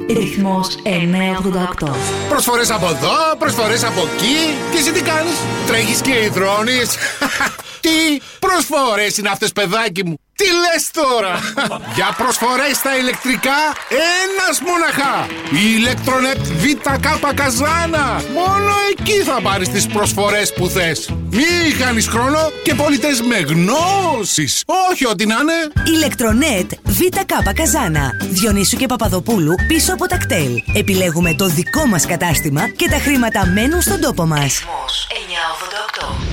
Ρυθμός 988. Προσφορές από εδώ, προσφορές από εκεί. Και εσύ τι κάνεις? Τρέχεις και υδρώνεις? Τι προσφορές είναι αυτές, παιδάκι μου? Τι λες τώρα? Για προσφορές στα ηλεκτρικά, ένας μοναχά. Η Ηλεκτρονέτ ΒΚ Καζάνα. Μόνο εκεί θα πάρεις τις προσφορές που θες. Μη χάνεις χρόνο και πολίτες με γνώσεις. Όχι ό,τι να είναι. Ηλεκτρονέτ ΒΚ Καζάνα. Διονύσου και Παπαδοπούλου, πίσω από τα κτέλ. Επιλέγουμε το δικό μας κατάστημα και τα χρήματα μένουν στον τόπο μας. Ρυθμός 988.